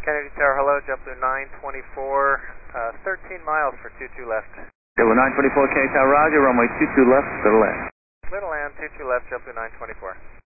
Kennedy Tower, hello, JetBlue 924, 13 miles for 22 left. JetBlue 924, Kennedy Tower, roger, runway 22 left, clear to land. Clear to land, 22 left, JetBlue 924.